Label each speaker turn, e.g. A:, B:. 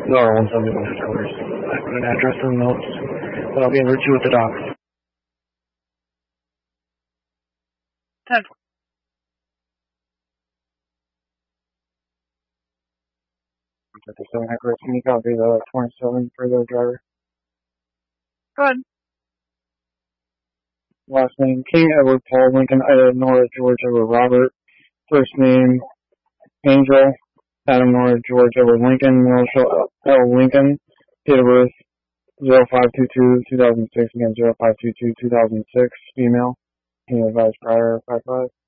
A: No, 171 headquarters. I put an address in the notes, but I'll be in route 2 with the docs.
B: 10.
A: At the 7 headquarters, can you copy the 27 for the driver?
B: Go ahead.
A: Last name, King Edward Paul Lincoln, Ida Nora George Edward Robert. First name, Angel, Adam Nora George Edward Lincoln, Marshall L. Lincoln. Date of birth, 0522-2006, again 0522-2006, female. Can you advise prior 55?